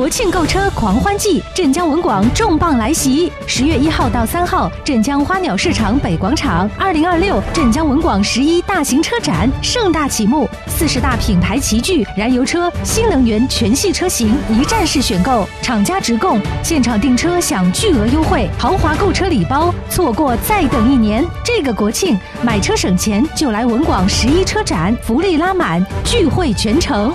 国庆购车狂欢季，镇江文广重磅来袭！10月1号到3号，镇江花鸟市场北广场，2026镇江文广11大型车展盛大启幕，40大品牌齐聚，燃油车、新能源全系车型一站式选购，厂家直供，现场订车享巨额优惠，豪华购车礼包，错过再等1年。这个国庆买车省钱就来文广11车展，福利拉满，聚会全城。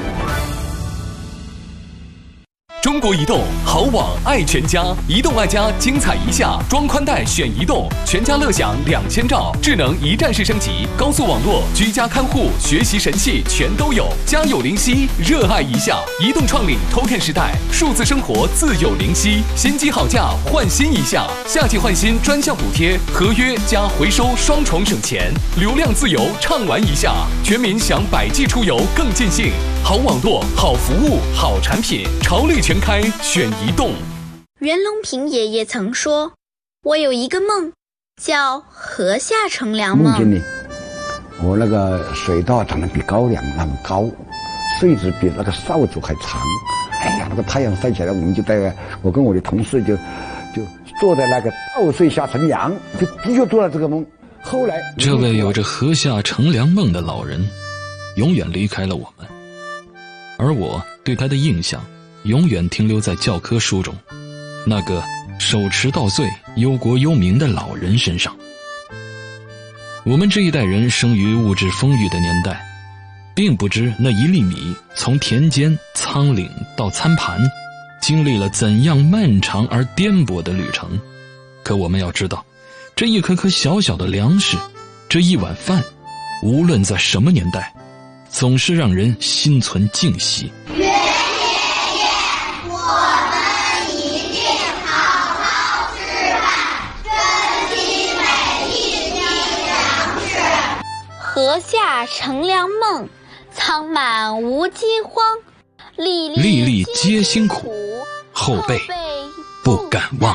中国移动好网爱全家，移动爱家精彩一下，装宽带选移动，全家乐享2000兆，智能一站式升级，高速网络，居家看护，学习神器全都有，家有灵犀，热爱一下。移动创领 Token 时代，数字生活自有灵犀，新机好价换新一下，夏季换新专项补贴，合约加回收双重省钱，流量自由畅玩一下，全民享百 G 出游更尽兴。好网络，好服务，好产品，潮类全开，选移动。 袁隆平爷爷曾说：“我有一个梦，叫河下乘凉梦。” 梦见呢，我那个水稻长得比高粱那么高，穗子比那个扫帚还长。哎呀，那个太阳晒起来，我跟我的同事就坐在那个稻穗下乘凉，就的确做了这个梦。后来， 这位有着河下乘凉梦的老人，永远离开了我们。而我对他的印象永远停留在教科书中那个手持稻穗忧国忧民的老人身上。我们这一代人生于物质丰裕的年代，并不知那1粒米从田间仓廪到餐盘经历了怎样漫长而颠簸的旅程。可我们要知道，这一颗颗小小的粮食，这一碗饭，无论在什么年代，总是让人心存敬惜。 袁爷爷，我们一定好好吃饭，珍惜每一滴粮食。 河下乘凉梦，仓满无饥荒，粒粒皆辛苦， 后辈不敢忘。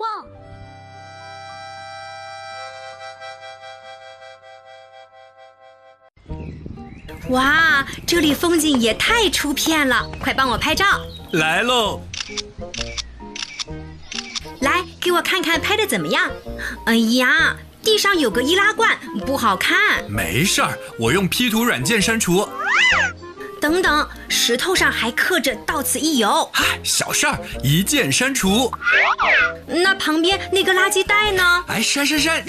哇，这里风景也太出片了，快帮我拍照。 来喽！ 来，给我看看拍的怎么样。哎呀，地上有个易拉罐，不好看。 没事儿，我用 P 图软件删除。 等等，石头上还刻着到此一游。 嗨，小事儿，一键删除。 那旁边那个垃圾袋呢？ 哎，删！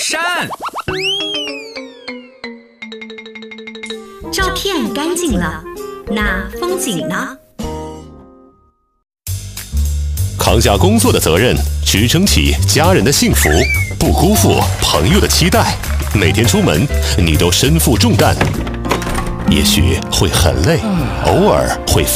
照片干净了，那风景呢？ 扛下工作的责任，支撑起家人的幸福，不辜负朋友的期待。每天出门，你都身负重担，也许会很累，偶尔会